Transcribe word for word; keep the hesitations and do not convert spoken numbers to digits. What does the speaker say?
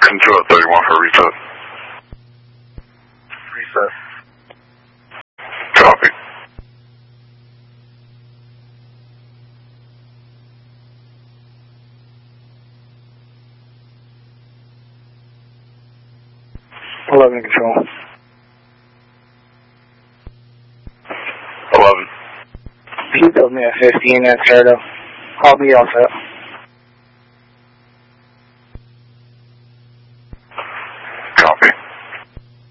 Control thirty-one for reset. Reset. Copy. eleven control. eleven. He told me at fifteen, that's Herdo. I'll be all set.